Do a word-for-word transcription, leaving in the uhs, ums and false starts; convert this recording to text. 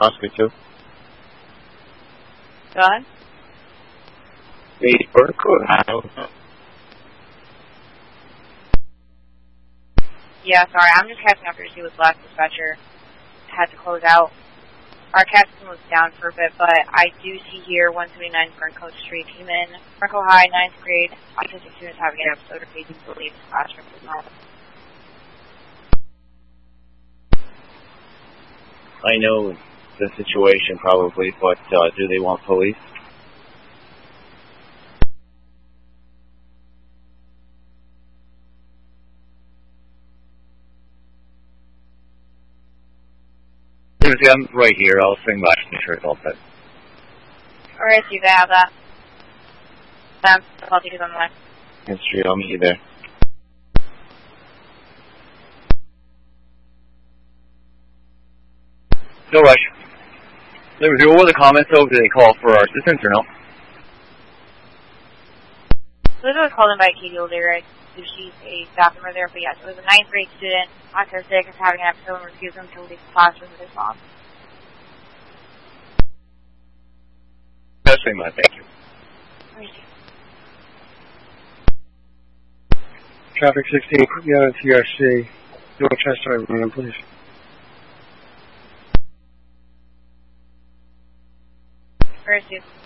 Oscar two. Go ahead. The Burkle House. Yeah, sorry, I'm just catching up to see what's last dispatcher had to close out. Our captain was down for a bit, but I do see here one seventy-nine Burncoat Street came in. Burncoat High, ninth grade, autistic students having an episode of phasing to leave the classroom as well. I know the situation probably, but uh, do they want police? I'm right here. I'll swing by and make sure it's all set. Alright, so you can have that. Um, I'll take it on the line. History, I'll meet you there. No rush. Liberty, what were the comments though? Did they call for our assistance or no? This was called in by Katie O'Leary. So she's a staff member there, but yes, it was a ninth grade student, autistic, is having an episode and refusing to leave the classroom with his mom. That's pretty much, thank you. Thank you. Traffic sixteen, put me on T R C. Dorchester, please. Where is you?